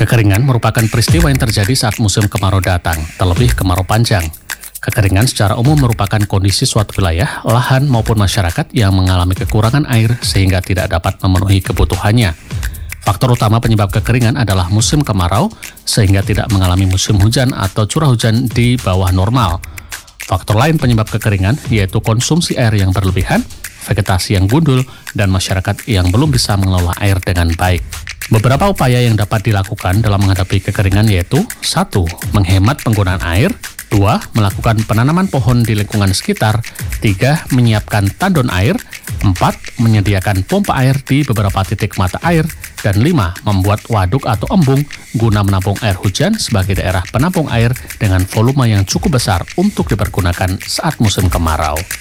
Kekeringan merupakan peristiwa yang terjadi saat musim kemarau datang, terlebih kemarau panjang. Kekeringan secara umum merupakan kondisi suatu wilayah, lahan maupun masyarakat yang mengalami kekurangan air sehingga tidak dapat memenuhi kebutuhannya. Faktor utama penyebab kekeringan adalah musim kemarau, sehingga tidak mengalami musim hujan atau curah hujan di bawah normal. Faktor lain penyebab kekeringan yaitu konsumsi air yang berlebihan, vegetasi yang gundul, dan masyarakat yang belum bisa mengelola air dengan baik. Beberapa upaya yang dapat dilakukan dalam menghadapi kekeringan yaitu 1. Menghemat penggunaan air, 2. Melakukan penanaman pohon di lingkungan sekitar, 3. Menyiapkan tandon air, 4. Menyediakan pompa air di beberapa titik mata air, dan 5. Membuat waduk atau embung guna menampung air hujan sebagai daerah penampung air dengan volume yang cukup besar untuk dipergunakan saat musim kemarau.